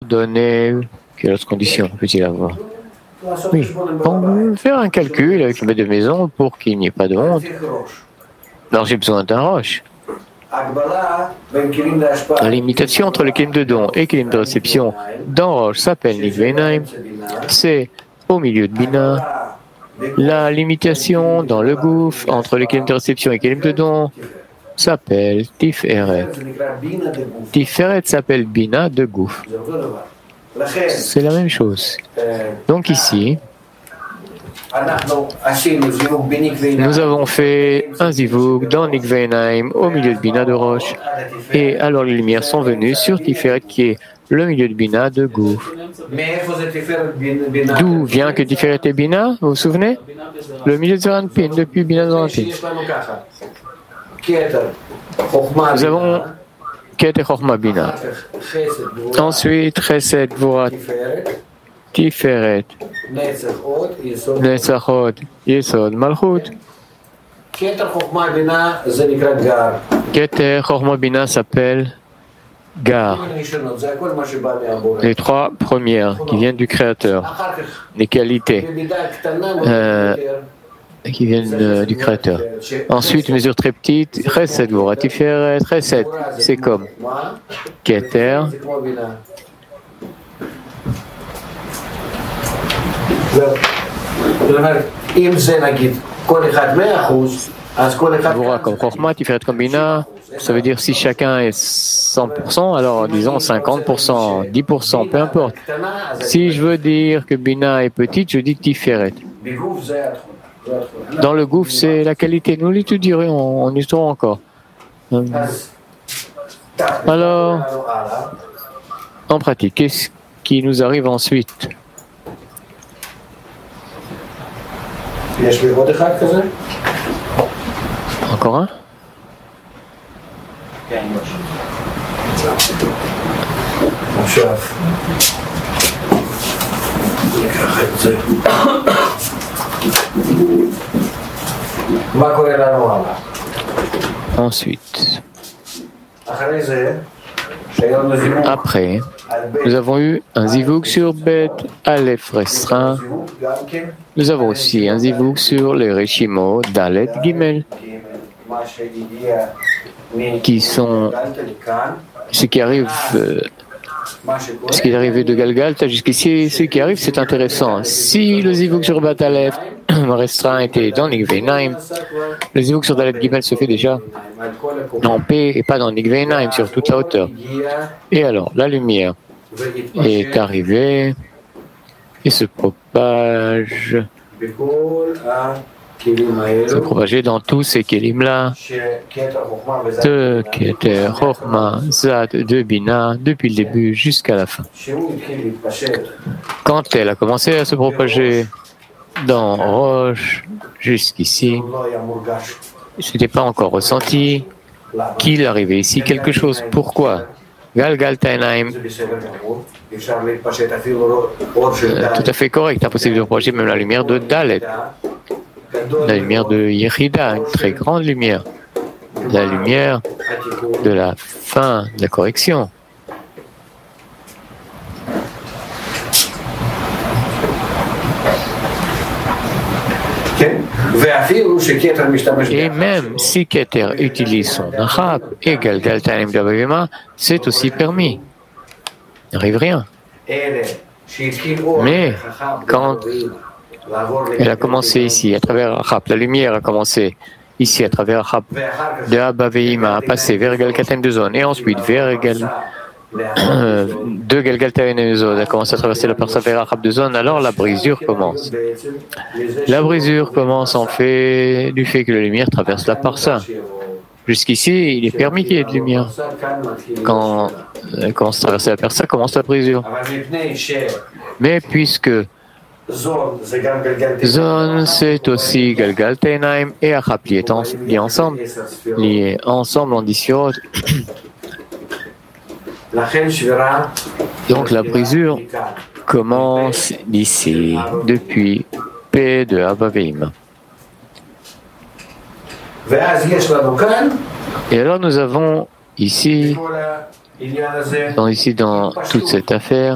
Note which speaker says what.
Speaker 1: donné, quelle autre condition peut-il avoir? Oui, pour faire un calcul avec le maître de maison pour qu'il n'y ait pas de honte. Alors j'ai besoin d'un roche. La limitation entre le kilim de don et le kilim de réception dans roche s'appelle Nigvenaim. C'est au milieu de Bina. La limitation dans le gouffre entre le kilim de réception et le kilim de don s'appelle Tiferet. Tiferet s'appelle Bina de gouffre. C'est la même chose. Donc ici, nous avons fait un zivug dans Nikvenaim au milieu de Bina de roche. Et alors les lumières sont venues sur Tiferet qui est le milieu de Bina de gouffre. D'où vient que Tiferet et Bina, vous vous souvenez? Le milieu de Zeranpin, depuis Bina de Zeranpin. Nous avons Keter Chochma Bina. Ensuite, Chesed Gvurat Tiferet Netzachot Yesod Malchut. Keter Chochma Bina s'appelle Gar. Les trois premières qui viennent du Créateur, les qualités qui viennent du Créateur. Ensuite, une mesure très petite, Chesed Gvurat Tiferet. Chesed, c'est comme Keter. Gvura comme Chochma, Tiferet comme Bina, ça veut dire si chacun est 100%, alors disons 50%, 10%, peu importe. Si je veux dire que Bina est petite, je dis Tiferet. Dans le gouffre, c'est la qualité. Nous l'étudierons, on étudiera encore. Alors, en pratique, qu'est-ce qui nous arrive ensuite? Encore un? Ensuite, après, nous avons eu un zivug sur Bet Aleph restreint. Nous avons aussi un zivug sur les Reshimo Dalet Gimel, qui sont ce qui arrive. Ce qui est arrivé de Galgalta jusqu'ici, ce qui arrive, c'est intéressant. Si le zivug sur Bet Aleph restreint était dans Nikvenaim, le zivug sur Dalet Gimel se fait déjà en paix et pas dans Nikvenaim, sur toute la hauteur. Et alors, la lumière est arrivée et se propage, dans tous ces kélim-là, de Keter, Chochma, Zad, de Bina, depuis le début jusqu'à la fin. Quand elle a commencé à se propager dans Roche, jusqu'ici, ce n'était pas encore ressenti qu'il arrivait ici quelque chose. Pourquoi? Galgaltainaim, tout à fait correct, impossible de propager même la lumière de Dalet, la lumière de Yechida, une très grande lumière, la lumière de la fin, de la correction. Et même si Keter utilise son Nachab et Galgaltainaim d'Abavima, c'est aussi permis. Il n'arrive rien. Mais quand elle a commencé ici, à travers Achab, la lumière a commencé ici, à travers Achab, de Abavima, à passer vers Galgaltainaim de zone, et ensuite vers de Galgaltainaim de zone, a commencé à traverser la parsa vers Achab de zone, alors la brisure commence. La brisure commence en fait du fait que la lumière traverse la parsa. Jusqu'ici, il est permis qu'il y ait de lumière. Quand elle commence à traverser la parsa, commence la brisure. Mais puisque Zone, c'est aussi Galgaltainaim et Achab liés ensemble, en Disiot. Donc la brisure commence d'ici, depuis P de Abavim. Et alors nous avons ici, dans toute cette affaire,